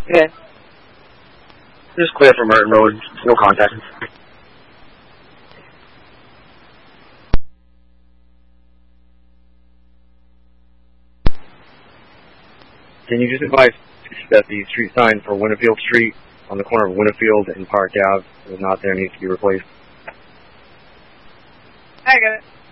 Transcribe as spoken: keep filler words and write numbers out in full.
Okay. Just clear for Merton Road. No contact. Can you just advise that the street sign for Winfield Street on the corner of Winfield and Park Ave is not there, needs to be replaced? I got it.